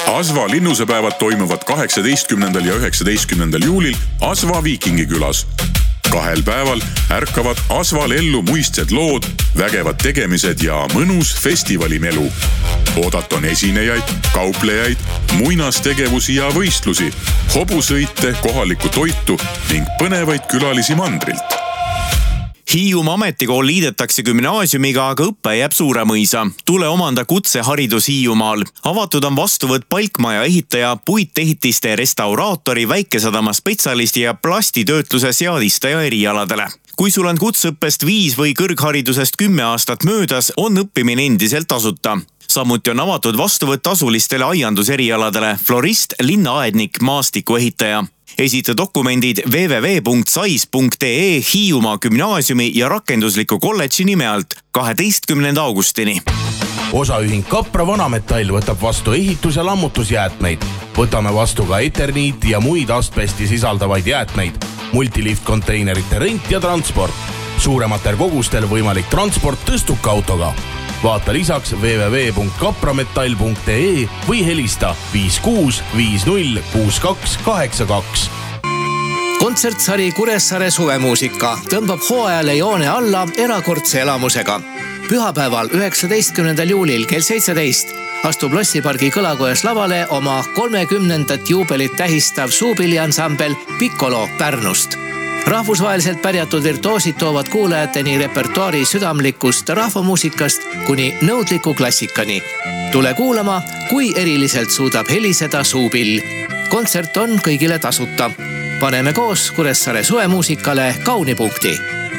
Asva linnusepäevad toimuvad 18. ja 19. juulil Asva Viikingikülas. 2 päeval ärkavad Asval ellu muistsed lood, vägevad tegemised ja mõnus festivalimelu. Oodat on esinejaid, kauplejaid, muinastegevusi ja võistlusi, hobusõite, kohalikku toitu ning põnevaid külalisi mandrilt. Hiiumaa ametikool liidetakse gümnaasiumiga, aga õppe jääb Suuremõisa. Tule omanda kutseharidus Hiiumaal. Avatud on vastuvõtt palkmaja ehitaja, puitehitiste restauraatori, väikesadama spetsialisti ja plastitöötluse seadistaja erialadele. Kui sul on kutseõppest 5 või kõrgharidusest 10 aastat möödas, on õppimine endiselt tasuta. Samuti on avatud vastuvõtt tasulistele aianduserialadele, florist, linnaaednik, maastikuehitaja. Esita dokumendid www.sais.ee Hiiumaa gümnaasiumi ja rakendusliku kolledži nime alt 12. augustini. Osaühing Kapra Vanametall võtab vastu ehitus- ja lammutusjäätmeid. Võtame vastu ka eterniiti ja muid asbesti sisaldavaid jäätmeid. Multilift-konteinerite rent ja transport. Suurematel kogustel võimalik transport tõstukautoga. Vaata lisaks www.kaprametall.ee või helista 56 50 62 82. Kontsertsari Kuressaare suvemuusika tõmbab hooajale joone alla erakordse elamusega. Pühapäeval 19. juulil kell 17 astub Lossipargi kõlakojas lavale oma 30. juubelit tähistav suupilliansambel Piccolo Pärnust. Rahvusvaheliselt pärjatud virtoosid toovad kuulajateni repertuaari südamlikust rahvamuusikast kuni nõudliku klassikani. Tule kuulama, kui eriliselt suudab heliseda suupill. Kontsert on kõigile tasuta. Paneme koos Kuressaare suvemuusikale kauni punkti.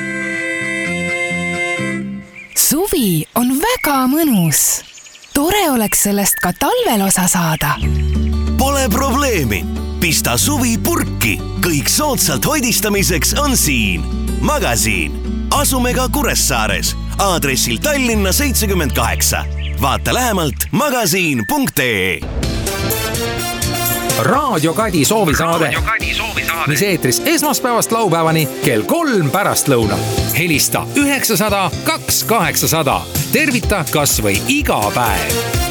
Suvi on väga mõnus. Tore oleks sellest ka talvel osa saada. Pole probleemi. Pista suvi purki. Kõik soodsalt hoidistamiseks on siin. Magasiin. Asume ka Kuressaares. Aadressil Tallinna 78. Vaata lähemalt magasiin.ee. Raadio Kadi soovisaade, mis eetris esmaspäevast laupäevani kell 3 pärastlõunal. Helista 900 2800. Tervita kas või iga päev.